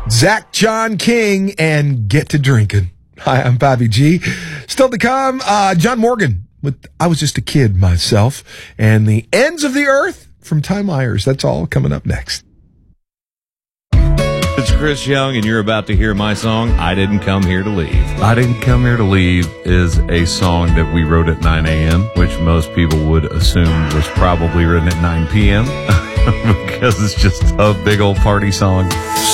Zach John King and Get to Drinking. Hi, I'm Bobby G. Still to come, John Morgan with I Was Just a Kid Myself and The Ends of the Earth from Ty Myers. That's all coming up next. It's Chris Young, and you're about to hear my song, I Didn't Come Here to Leave. I Didn't Come Here to Leave is a song that we wrote at 9 a.m., which most people would assume was probably written at 9 p.m. because it's just a big old party song.